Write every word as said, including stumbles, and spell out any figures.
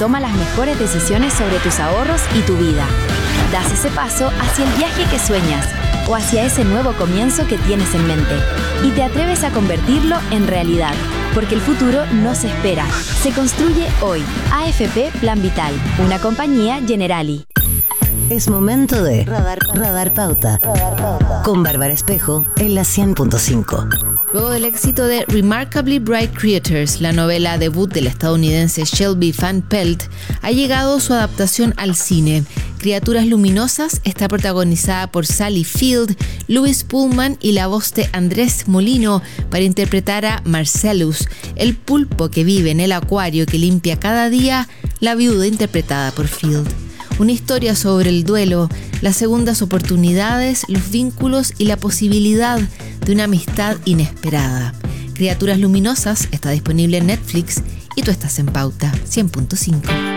toma las mejores decisiones sobre tus ahorros y tu vida. Das ese paso hacia el viaje que sueñas o hacia ese nuevo comienzo que tienes en mente y te atreves a convertirlo en realidad, porque el futuro no se espera, se construye hoy. A F P Plan Vital, una compañía Generali. Es momento de Radar, Radar Pauta, Radar Pauta. Con Bárbara Espejo en la cien punto cinco. Luego del éxito de Remarkably Bright Creatures, la novela debut del estadounidense Shelby Van Pelt, ha llegado su adaptación al cine. Criaturas Luminosas está protagonizada por Sally Field, Louis Pullman y la voz de Andrés Molino para interpretar a Marcellus, el pulpo que vive en el acuario que limpia cada día, la viuda interpretada por Field. Una historia sobre el duelo, las segundas oportunidades, los vínculos y la posibilidad de una amistad inesperada. Criaturas Luminosas está disponible en Netflix y tú estás en Pauta cien punto cinco.